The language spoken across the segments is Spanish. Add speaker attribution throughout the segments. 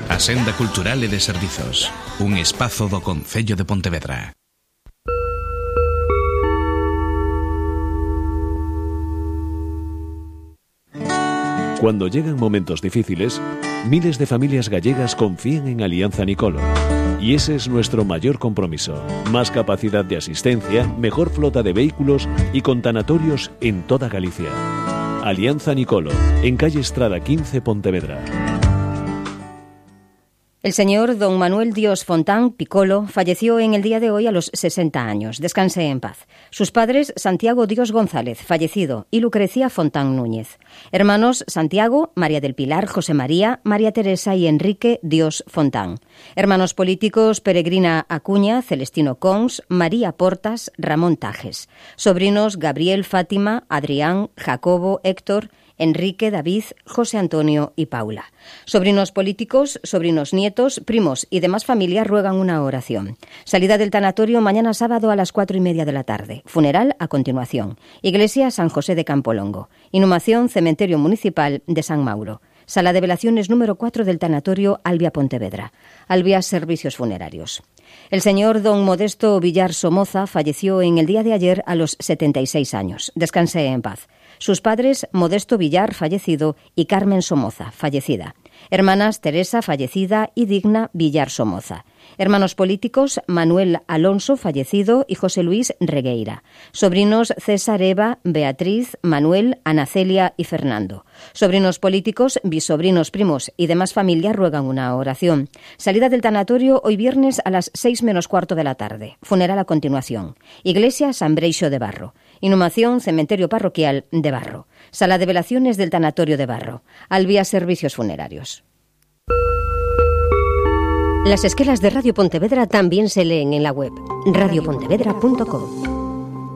Speaker 1: A Senda Cultural e de Servizos, un espazo do Concello de Pontevedra.
Speaker 2: Cuando llegan momentos difíciles, miles de familias gallegas confían en Alianza Nicolo. Y ese es nuestro mayor compromiso. Más capacidad de asistencia, mejor flota de vehículos y con tanatorios en toda Galicia. Alianza Nicolo, en calle Estrada 15, Pontevedra.
Speaker 3: El señor don Manuel Dios Fontán Piccolo falleció en el día de hoy a los 60 años. Descanse en paz. Sus padres, Santiago Dios González, fallecido, y Lucrecia Fontán Núñez. Hermanos Santiago, María del Pilar, José María, María Teresa y Enrique Dios Fontán. Hermanos políticos, Peregrina Acuña, Celestino Cons, María Portas, Ramón Tajes. Sobrinos, Gabriel, Fátima, Adrián, Jacobo, Héctor, Enrique, David, José Antonio y Paula. Sobrinos políticos, sobrinos nietos, primos y demás familias ruegan una oración. Salida del tanatorio mañana sábado a las 4:30 de la tarde. Funeral a continuación. Iglesia San José de Campolongo. Inhumación Cementerio Municipal de San Mauro. Sala de velaciones número 4 del tanatorio Albia Pontevedra. Albia Servicios Funerarios. El señor don Modesto Villar Somoza falleció en el día de ayer a los 76 años. Descanse en paz. Sus padres, Modesto Villar, fallecido, y Carmen Somoza, fallecida. Hermanas, Teresa, fallecida, y Digna Villar Somoza. Hermanos políticos, Manuel Alonso, fallecido, y José Luis Regueira. Sobrinos, César, Eva, Beatriz, Manuel, Ana Celia y Fernando. Sobrinos políticos, bisobrinos, primos y demás familias ruegan una oración. Salida del tanatorio hoy viernes a las 6:15 de la tarde. Funeral a continuación. Iglesia San Breixo de Barro. Inhumación Cementerio Parroquial de Barro. Sala de velaciones del tanatorio de Barro. Albia Servicios Funerarios.
Speaker 4: Las esquelas de Radio Pontevedra también se leen en la web radiopontevedra.com.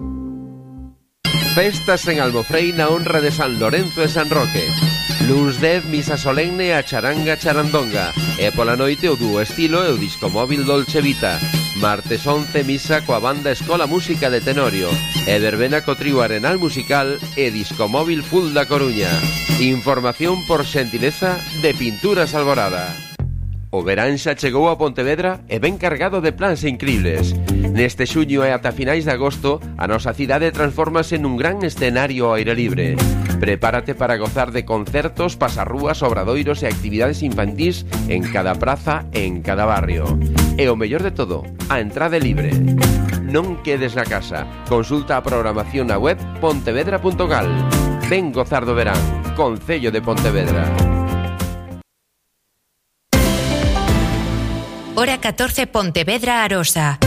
Speaker 5: Festas en Albofrei na honra de San Lorenzo e San Roque. Luns 10, misa solemne a charanga charandonga. E pola noite o dúo estilo e o disco móvil Dolce Vita. Martes 11, misa coa banda Escola Música de Tenorio. E verbena co trío Arenal Musical e disco móvil Full da Coruña. Información por xentileza de Pinturas Alborada. O verán xa chegou a Pontevedra e ben cargado de plans incribles. Neste xuño e ata finais de agosto, a nosa cidade transfórmase nun gran escenario ao aire libre. Prepárate para gozar de concertos, pasarrúas, obradoiros e actividades infantís en cada praza e en cada barrio. E o mellor de todo, a entrada é libre. Non quedes na casa. Consulta a programación na web pontevedra.gal. Ven gozar do verán. Concello de Pontevedra.
Speaker 6: Hora 14, Pontevedra, Arosa.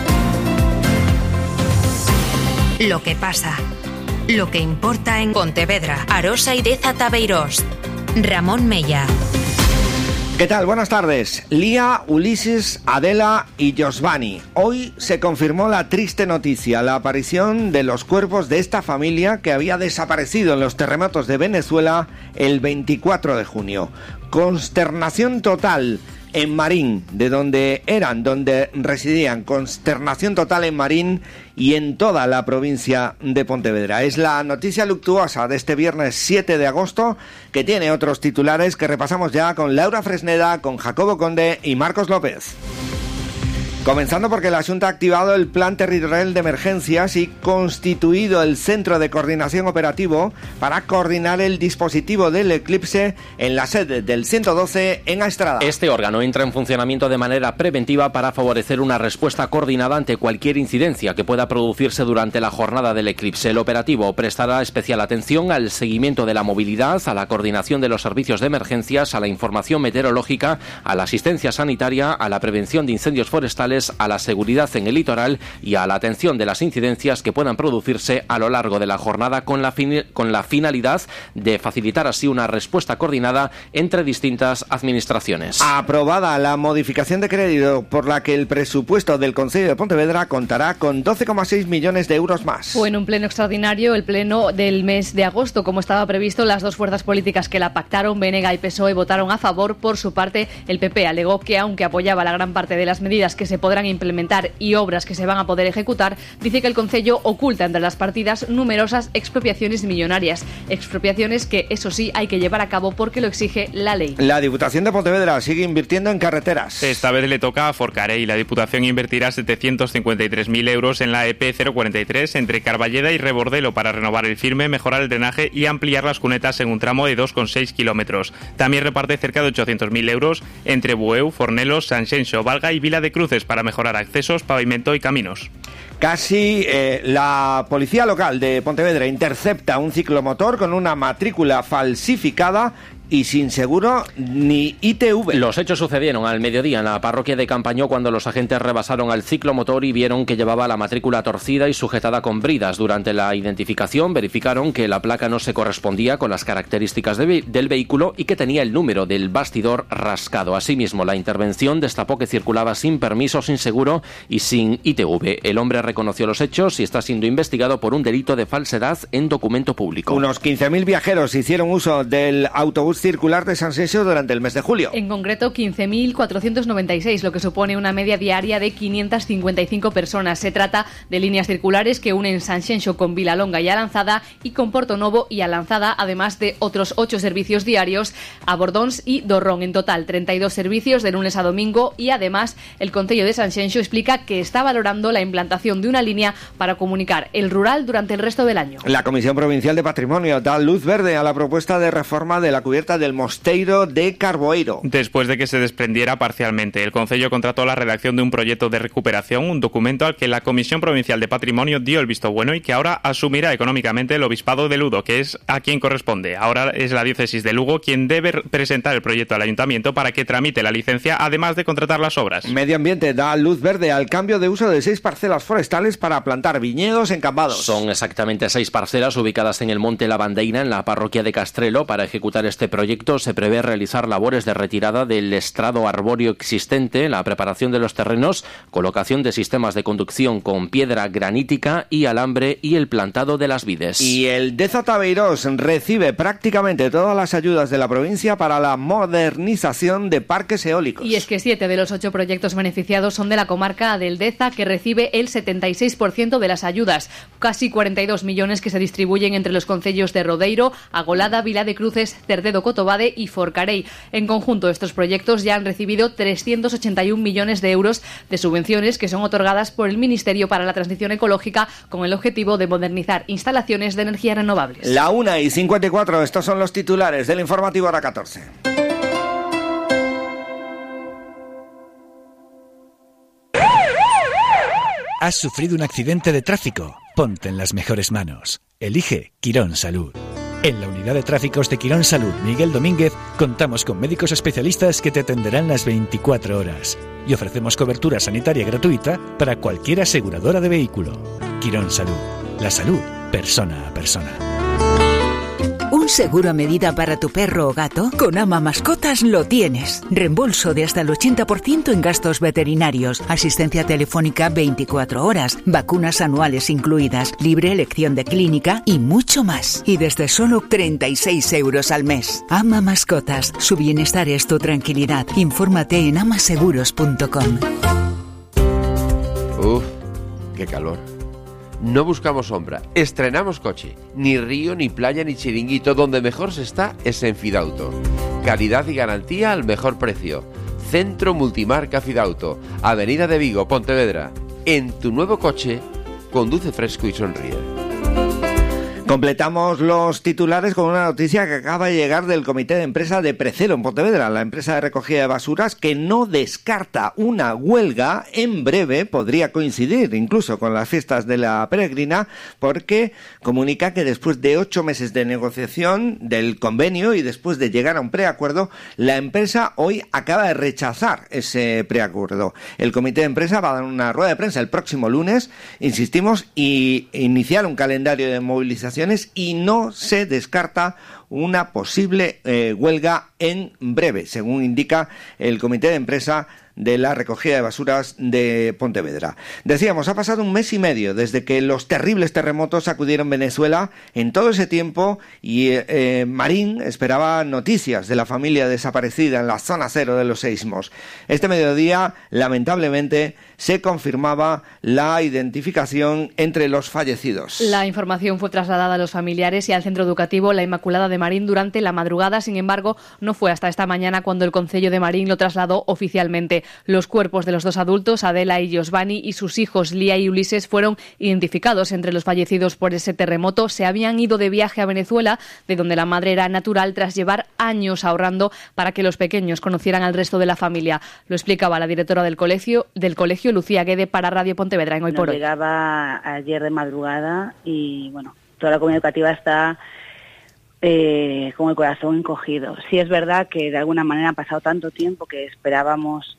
Speaker 6: Lo que pasa. Lo que importa en Pontevedra, Arosa y Deza Tabeirós. Ramón Mella.
Speaker 7: ¿Qué tal? Buenas tardes. Lía, Ulises, Adela y Josvani. Hoy se confirmó la triste noticia, la aparición de los cuerpos de esta familia que había desaparecido en los terremotos de Venezuela el 24 de junio. Consternación total en Marín, donde residían. Consternación total en Marín y en toda la provincia de Pontevedra. Es la noticia luctuosa de este viernes 7 de agosto, que tiene otros titulares que repasamos ya con Laura Fresneda, con Jacobo Conde y Marcos López. Comenzando porque la Xunta ha activado el Plan Territorial de Emergencias y constituido el Centro de Coordinación Operativo para coordinar el dispositivo del eclipse en la sede del 112 en Aestrada.
Speaker 8: Este órgano entra en funcionamiento de manera preventiva para favorecer una respuesta coordinada ante cualquier incidencia que pueda producirse durante la jornada del eclipse. El operativo prestará especial atención al seguimiento de la movilidad, a la coordinación de los servicios de emergencias, a la información meteorológica, a la asistencia sanitaria, a la prevención de incendios forestales, a la seguridad en el litoral y a la atención de las incidencias que puedan producirse a lo largo de la jornada con la finalidad de facilitar así una respuesta coordinada entre distintas administraciones.
Speaker 7: Aprobada la modificación de crédito por la que el presupuesto del Concello de Pontevedra contará con 12,6 millones de euros más.
Speaker 9: Fue en un pleno extraordinario, el pleno del mes de agosto, como estaba previsto. Las dos fuerzas políticas que la pactaron, BNG y PSOE, votaron a favor. Por su parte, el PP alegó que aunque apoyaba la gran parte de las medidas que se podrán implementar y obras que se van a poder ejecutar, dice que el Concello oculta entre las partidas numerosas expropiaciones millonarias. Expropiaciones que, eso sí, hay que llevar a cabo porque lo exige la ley.
Speaker 7: La Diputación de Pontevedra sigue invirtiendo en carreteras.
Speaker 10: Esta vez le toca a Forcarei. La Diputación invertirá 753.000 euros en la EP 043 entre Carballeda y Rebordelo para renovar el firme, mejorar el drenaje y ampliar las cunetas en un tramo de 2,6 kilómetros. También reparte cerca de 800.000 euros entre Bueu, Fornelos, Sanxenxo, Valga y Vila de Cruces para mejorar accesos, pavimento y caminos.
Speaker 7: Casi la policía local de Pontevedra intercepta un ciclomotor con una matrícula falsificada y sin seguro ni ITV.
Speaker 8: Los hechos sucedieron al mediodía en la parroquia de Campañó cuando los agentes rebasaron al ciclomotor y vieron que llevaba la matrícula torcida y sujetada con bridas. Durante la identificación verificaron que la placa no se correspondía con las características del vehículo y que tenía el número del bastidor rascado. Asimismo, la intervención destapó que circulaba sin permiso, sin seguro y sin ITV. El hombre reconoció los hechos y está siendo investigado por un delito de falsedad en documento público.
Speaker 7: Unos 15.000 viajeros hicieron uso del autobús circular de Sanxenxo durante el mes de julio.
Speaker 9: En concreto, 15.496, lo que supone una media diaria de 555 personas. Se trata de líneas circulares que unen Sanxenxo con Vilalonga y Alanzada y con Portonovo y Alanzada, además de otros 8 servicios diarios a Bordons y Dorrón. En total, 32 servicios de lunes a domingo y además el Concello de Sanxenxo explica que está valorando la implantación de una línea para comunicar el rural durante el resto del año.
Speaker 7: La Comisión Provincial de Patrimonio da luz verde a la propuesta de reforma de la cubierta del Mosteiro de Carboeiro.
Speaker 10: Después de que se desprendiera parcialmente, el Concello contrató la redacción de un proyecto de recuperación, un documento al que la Comisión Provincial de Patrimonio dio el visto bueno y que ahora asumirá económicamente el Obispado de Lugo, que es a quien corresponde. Ahora es la Diócesis de Lugo quien debe presentar el proyecto al Ayuntamiento para que tramite la licencia, además de contratar las obras.
Speaker 7: Medio Ambiente da luz verde al cambio de uso de 6 parcelas forestales para plantar viñedos encambados.
Speaker 8: Son exactamente 6 parcelas ubicadas en el Monte Lavandeira, en la parroquia de Castrelo. Para ejecutar este proyecto se prevé realizar labores de retirada del estrado arbóreo existente, la preparación de los terrenos, colocación de sistemas de conducción con piedra granítica y alambre y el plantado de las vides.
Speaker 7: Y el Deza Tabeirós recibe prácticamente todas las ayudas de la provincia para la modernización de parques eólicos.
Speaker 9: Y es que 7 de los 8 proyectos beneficiados son de la comarca del Deza, que recibe el 76% de las ayudas, casi 42 millones que se distribuyen entre los concellos de Rodeiro, Agolada, Vila de Cruces, Cerdedo, Cotobade y Forcarei. En conjunto, estos proyectos ya han recibido 381 millones de euros de subvenciones que son otorgadas por el Ministerio para la Transición Ecológica con el objetivo de modernizar instalaciones de energías renovables.
Speaker 7: La 1:54, estos son los titulares del informativo hora 14.
Speaker 11: ¿Has sufrido un accidente de tráfico? Ponte en las mejores manos. Elige Quirón Salud. En la unidad de tráficos de Quirón Salud Miguel Domínguez contamos con médicos especialistas que te atenderán las 24 horas y ofrecemos cobertura sanitaria gratuita para cualquier aseguradora de vehículo. Quirón Salud. La salud, persona a persona.
Speaker 12: ¿Un seguro a medida para tu perro o gato? Con Ama Mascotas lo tienes. Reembolso de hasta el 80% en gastos veterinarios, asistencia telefónica 24 horas, vacunas anuales incluidas, libre elección de clínica y mucho más. Y desde solo 36 euros al mes. Ama Mascotas. Su bienestar es tu tranquilidad. Infórmate en amaseguros.com.
Speaker 5: Uf, qué calor. No buscamos sombra, estrenamos coche. Ni río, ni playa, ni chiringuito. Donde mejor se está es en Fidauto. Calidad y garantía al mejor precio. Centro Multimarca Fidauto, Avenida de Vigo, Pontevedra. En tu nuevo coche, conduce fresco y sonríe.
Speaker 7: Completamos los titulares con una noticia que acaba de llegar del Comité de Empresa de Precelo en Pontevedra, la empresa de recogida de basuras, que no descarta una huelga. En breve podría coincidir incluso con las fiestas de la peregrina, porque comunica que después de 8 meses de negociación del convenio y después de llegar a un preacuerdo, la empresa hoy acaba de rechazar ese preacuerdo. El Comité de Empresa va a dar una rueda de prensa el próximo lunes, insistimos, y iniciar un calendario de movilización y no se descarta una posible huelga en breve, según indica el Comité de Empresa de la recogida de basuras de Pontevedra. Decíamos, ha pasado un mes y medio desde que los terribles terremotos sacudieron Venezuela. En todo ese tiempo, y Marín esperaba noticias de la familia desaparecida en la zona cero de los seísmos. Este mediodía, lamentablemente, se confirmaba la identificación entre los fallecidos.
Speaker 9: La información fue trasladada a los familiares y al centro educativo La Inmaculada de Marín durante la madrugada. Sin embargo, no fue hasta esta mañana cuando el Concello de Marín lo trasladó oficialmente. Los cuerpos de los dos adultos, Adela y Josvani, y sus hijos Lía y Ulises, fueron identificados entre los fallecidos por ese terremoto. Se habían ido de viaje a Venezuela, de donde la madre era natural, tras llevar años ahorrando para que los pequeños conocieran al resto de la familia. Lo explicaba la directora del colegio, Lucía Guede, para Radio Pontevedra en Hoy por Hoy.
Speaker 13: Llegaba ayer de madrugada y, bueno, toda la comunidad educativa está con el corazón encogido. Sí es verdad que de alguna manera ha pasado tanto tiempo que esperábamos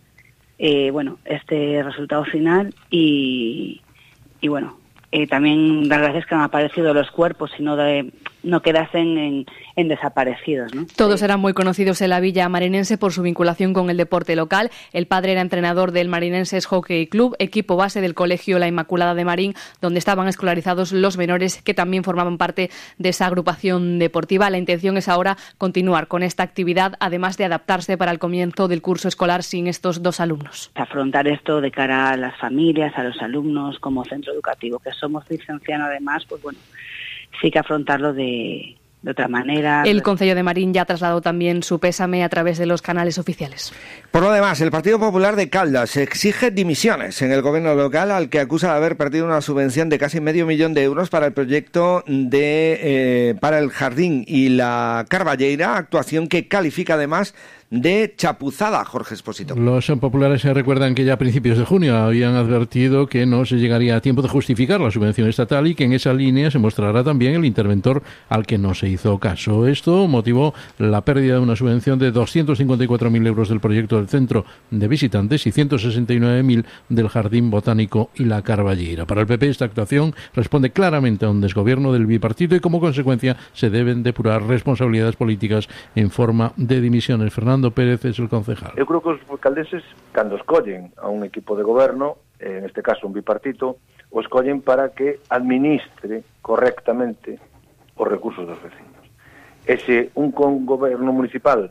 Speaker 13: este resultado final y también dar gracias que han aparecido los cuerpos y no quedasen en desaparecidos, ¿no?
Speaker 9: Todos eran muy conocidos en la villa marinense por su vinculación con el deporte local. El padre era entrenador del Marinenses Hockey Club, equipo base del colegio La Inmaculada de Marín, donde estaban escolarizados los menores que también formaban parte de esa agrupación deportiva. La intención es ahora continuar con esta actividad, además de adaptarse para el comienzo del curso escolar sin estos dos alumnos.
Speaker 13: Afrontar esto de cara a las familias, a los alumnos, como centro educativo, que somos licencianos además, pues bueno, sí que afrontarlo de otra manera.
Speaker 9: El Concello de Marín ya ha trasladado también su pésame a través de los canales oficiales.
Speaker 7: Por lo demás, el Partido Popular de Caldas exige dimisiones en el gobierno local, al que acusa de haber perdido una subvención de casi $500,000 de euros para el proyecto para el jardín y la Carballeira, actuación que califica además de chapuzada. Jorge Expósito.
Speaker 14: Los populares se recuerdan que ya a principios de junio habían advertido que no se llegaría a tiempo de justificar la subvención estatal y que en esa línea se mostrará también el interventor al que no se hizo caso. Esto motivó la pérdida de una subvención de 254.000 euros del proyecto del centro de visitantes y 169.000 del jardín botánico y la Carballeira. Para el PP esta actuación responde claramente a un desgobierno del bipartito y como consecuencia se deben depurar responsabilidades políticas en forma de dimisiones. Fernando Pérez es el concejal.
Speaker 15: Eu creo que os caldenses, cando escollen a un equipo de goberno, en este caso un bipartito, o escollen para que administre correctamente os recursos dos vecinos. E se un goberno municipal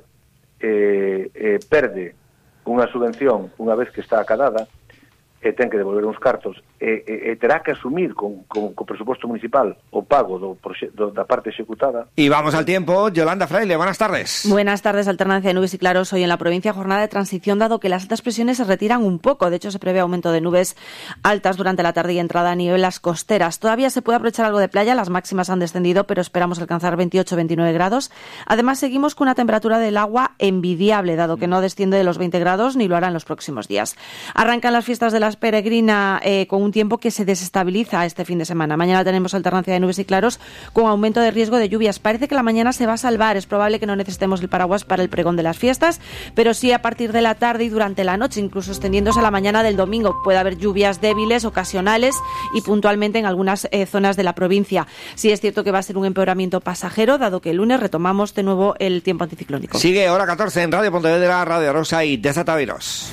Speaker 15: perde unha subvención unha vez que está acadada, ten que devolver uns cartos e terá que asumir con presupuesto municipal o pago da parte executada.
Speaker 7: Y vamos al tiempo. Yolanda Fraile, buenas tardes.
Speaker 16: Buenas tardes. Alternancia de nubes y claros hoy en la provincia, jornada de transición dado que las altas presiones se retiran un poco. De hecho, se prevé aumento de nubes altas durante la tarde y entrada a niveles costeras. Todavía se puede aprovechar algo de playa, las máximas han descendido, pero esperamos alcanzar 28-29 grados. Además, seguimos con una temperatura del agua envidiable, dado que no desciende de los 20 grados ni lo hará en los próximos días. Arrancan las fiestas de las Peregrina con un tiempo que se desestabiliza este fin de semana. Mañana tenemos alternancia de nubes y claros con aumento de riesgo de lluvias. Parece que la mañana se va a salvar. Es probable que no necesitemos el paraguas para el pregón de las fiestas, pero sí a partir de la tarde y durante la noche, incluso extendiéndose a la mañana del domingo. Puede haber lluvias débiles, ocasionales y puntualmente en algunas zonas de la provincia. Sí es cierto que va a ser un empeoramiento pasajero, dado que el lunes retomamos de nuevo el tiempo anticiclónico.
Speaker 7: Sigue hora 14 en Radio Pontevedra, Radio Rosa y Deza Taveros.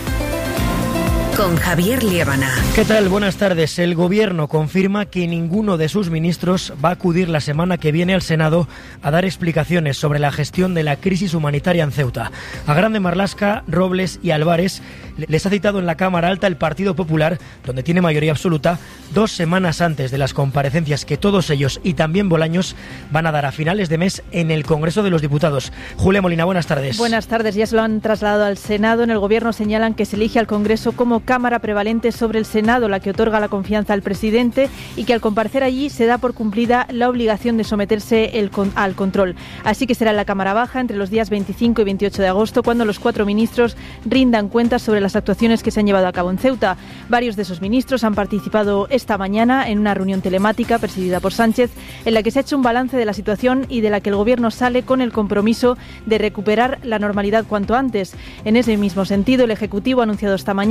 Speaker 6: Con Javier Liébana.
Speaker 17: ¿Qué tal? Buenas tardes. El Gobierno confirma que ninguno de sus ministros va a acudir la semana que viene al Senado a dar explicaciones sobre la gestión de la crisis humanitaria en Ceuta. A Grande Marlaska, Robles y Álvarez les ha citado en la Cámara Alta el Partido Popular, donde tiene mayoría absoluta, 2 semanas antes de las comparecencias que todos ellos y también Bolaños van a dar a finales de mes en el Congreso de los Diputados. Julia Molina, buenas tardes.
Speaker 18: Buenas tardes. Ya se lo han trasladado al Senado. En el Gobierno señalan que se elige al Congreso como Cámara prevalente sobre el Senado, la que otorga la confianza al presidente, y que al comparecer allí se da por cumplida la obligación de someterse al control. Así que será en la Cámara Baja entre los días 25 y 28 de agosto cuando los 4 ministros rindan cuentas sobre las actuaciones que se han llevado a cabo en Ceuta. Varios de esos ministros han participado esta mañana en una reunión telemática presidida por Sánchez, en la que se ha hecho un balance de la situación y de la que el Gobierno sale con el compromiso de recuperar la normalidad cuanto antes. En ese mismo sentido, el Ejecutivo ha anunciado esta mañana que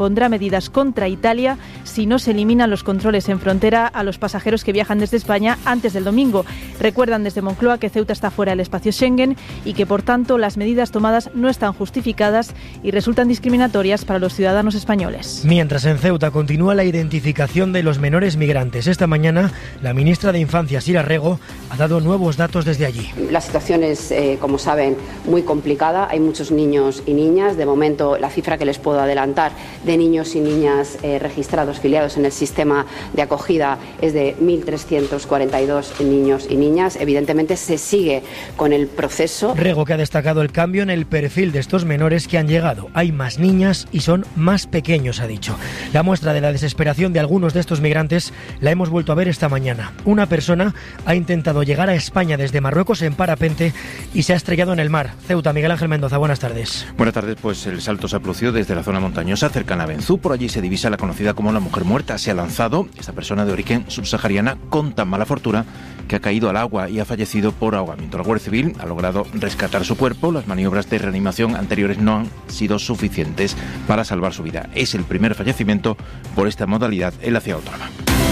Speaker 18: impondrá medidas contra Italia si no se eliminan los controles en frontera a los pasajeros que viajan desde España antes del domingo. Recuerdan desde Moncloa que Ceuta está fuera del espacio Schengen y que, por tanto, las medidas tomadas no están justificadas y resultan discriminatorias para los ciudadanos españoles.
Speaker 17: Mientras en Ceuta continúa la identificación de los menores migrantes. Esta mañana, la ministra de Infancia, Sira Rego, ha dado nuevos datos desde allí.
Speaker 19: La situación es, como saben, muy complicada. Hay muchos niños y niñas. De momento, la cifra que les puedo adelantar de niños y niñas registrados, filiados en el sistema de acogida, es de 1.342 niños y niñas. Evidentemente, se sigue con el proceso.
Speaker 17: Rego, que ha destacado el cambio en el perfil de estos menores que han llegado. Hay más niñas y son más pequeños, ha dicho. La muestra de la desesperación de algunos de estos migrantes la hemos vuelto a ver esta mañana. Una persona ha intentado llegar a España desde Marruecos en parapente y se ha estrellado en el mar. Ceuta, Miguel Ángel Mendoza, buenas tardes.
Speaker 20: Buenas tardes, pues el salto se ha producido desde la zona montañosa cercana a Benzú. Por allí se divisa la conocida como la mujer muerta. Se ha lanzado esta persona de origen subsahariana con tan mala fortuna que ha caído al agua y ha fallecido por ahogamiento. La Guardia Civil ha logrado rescatar su cuerpo. Las maniobras de reanimación anteriores no han sido suficientes para salvar su vida. Es el primer fallecimiento por esta modalidad en la ciudad autónoma.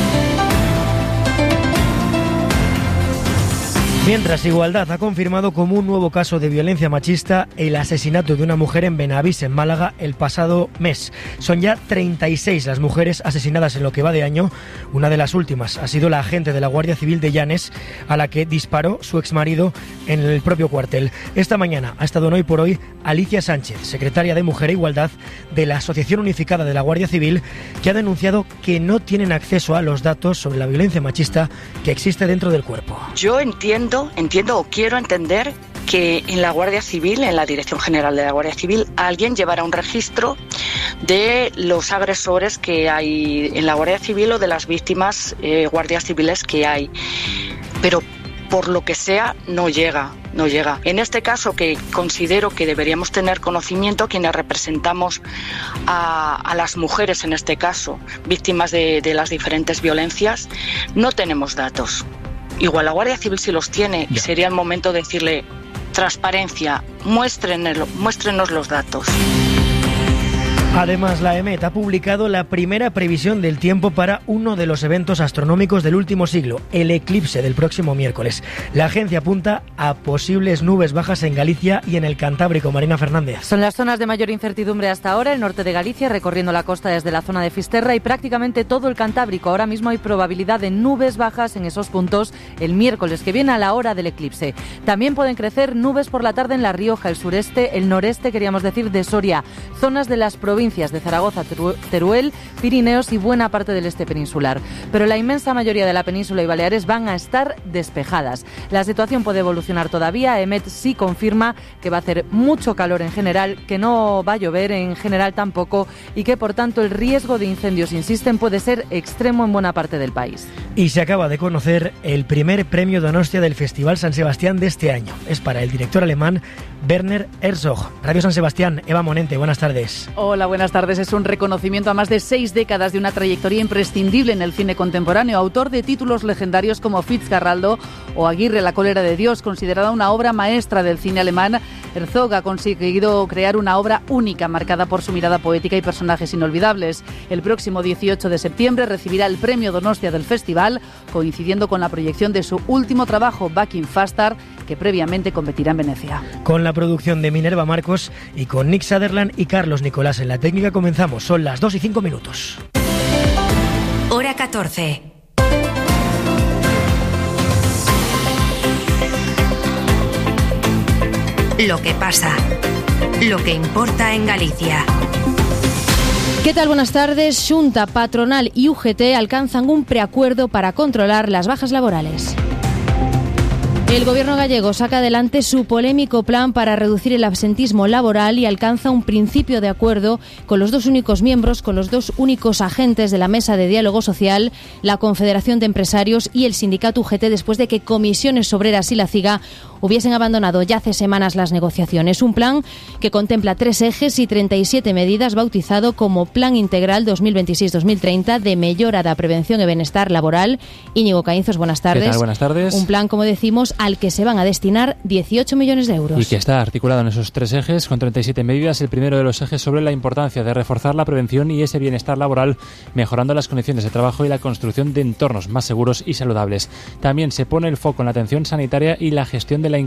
Speaker 17: Mientras, Igualdad ha confirmado como un nuevo caso de violencia machista el asesinato de una mujer en Benavís, en Málaga, el pasado mes. Son ya 36 las mujeres asesinadas en lo que va de año. Una de las últimas ha sido la agente de la Guardia Civil de Llanes, a la que disparó su exmarido en el propio cuartel. Esta mañana ha estado en Hoy por Hoy Alicia Sánchez, secretaria de Mujer e Igualdad de la Asociación Unificada de la Guardia Civil, que ha denunciado que no tienen acceso a los datos sobre la violencia machista que existe dentro del cuerpo.
Speaker 21: Yo entiendo o quiero entender que en la Guardia Civil, en la Dirección General de la Guardia Civil, alguien llevará un registro de los agresores que hay en la Guardia Civil o de las víctimas guardias civiles que hay. Pero por lo que sea, no llega. En este caso, que considero que deberíamos tener conocimiento quienes representamos a las mujeres, en este caso, víctimas de las diferentes violencias, no tenemos datos. Igual la Guardia Civil sí los tiene y sería el momento de decirle: transparencia, muéstrenos los datos.
Speaker 17: Además, la EMET ha publicado la primera previsión del tiempo para uno de los eventos astronómicos del último siglo, el eclipse del próximo miércoles. La agencia apunta a posibles nubes bajas en Galicia y en el Cantábrico. Marina Fernández.
Speaker 22: Son las zonas de mayor incertidumbre hasta ahora, el norte de Galicia, recorriendo la costa desde la zona de Fisterra, y prácticamente todo el Cantábrico. Ahora mismo hay probabilidad de nubes bajas en esos puntos el miércoles que viene a la hora del eclipse. También pueden crecer nubes por la tarde en La Rioja, el sureste, el noreste, queríamos decir, de Soria, zonas de las provincias de Zaragoza, Teruel, Pirineos y buena parte del este peninsular. Pero la inmensa mayoría de la península y Baleares van a estar despejadas. La situación puede evolucionar todavía. EMET sí confirma que va a hacer mucho calor en general, que no va a llover en general tampoco y que, por tanto, el riesgo de incendios, insisten, puede ser extremo en buena parte del país.
Speaker 17: Y se acaba de conocer el primer premio Donostia del Festival San Sebastián de este año. Es para el director alemán Werner Herzog. Radio San Sebastián, Eva Monente, buenas tardes.
Speaker 23: Hola, buenas tardes. Es un reconocimiento a más de 6 décadas de una trayectoria imprescindible en el cine contemporáneo. Autor de títulos legendarios como Fitzcarraldo o Aguirre, la cólera de Dios, considerada una obra maestra del cine alemán, Herzog ha conseguido crear una obra única, marcada por su mirada poética y personajes inolvidables. El próximo 18 de septiembre recibirá el premio Donostia del festival, coincidiendo con la proyección de su último trabajo, Back in Faster, que previamente competirá en Venecia.
Speaker 17: Con la producción de Minerva Marcos y con Nick Sutherland y Carlos Nicolás en la técnica comenzamos. Son las 2:05.
Speaker 6: Hora 14. Lo que pasa, lo que importa en Galicia.
Speaker 24: ¿Qué tal? Buenas tardes. Xunta, patronal y UGT alcanzan un preacuerdo para controlar las bajas laborales. El gobierno gallego saca adelante su polémico plan para reducir el absentismo laboral y alcanza un principio de acuerdo con los dos únicos miembros, con los dos únicos agentes de la mesa de diálogo social, la Confederación de Empresarios y el sindicato UGT, después de que Comisiones Obreras y la CIGA hubiesen abandonado ya hace semanas las negociaciones. Un plan que contempla 3 ejes y 37 medidas, bautizado como Plan Integral 2026-2030 de mellora da prevención e benestar laboral. Íñigo Caínzos, buenas tardes.
Speaker 25: ¿Qué tal? Buenas tardes.
Speaker 24: Un plan, como decimos, al que se van a destinar 18 millones de euros.
Speaker 1: Y que está articulado en esos 3 ejes con 37 medidas. El primero de los ejes sobre la importancia de reforzar la prevención y ese bienestar laboral, mejorando las condiciones de trabajo y la construcción de entornos más seguros y saludables. También se pone el foco en la atención sanitaria y la gestión de la